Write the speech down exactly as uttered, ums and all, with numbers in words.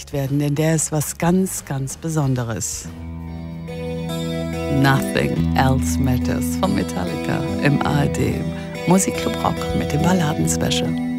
verewigt werden, denn der ist was ganz, ganz Besonderes. Nothing Else Matters von Metallica im A R D Musikclub Rock mit dem Balladen-Special.